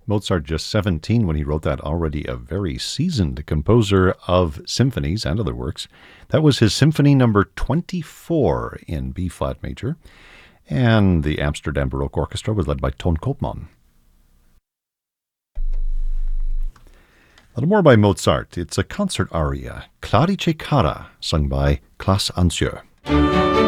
Mozart just 17 when he wrote that, already a very seasoned composer of symphonies and other works. That was his Symphony number 24 in B-flat major, and the Amsterdam Baroque Orchestra was led by Ton Koopman. A little more by Mozart. It's a concert aria, Clarice Cara, sung by Klaas Ansjö.